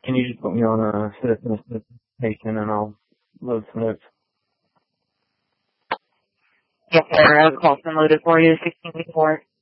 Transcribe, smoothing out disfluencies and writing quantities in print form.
Can you just put me on a citizen patient and I'll load some notes? Yes, sir. The call's been loaded for you, 16 before.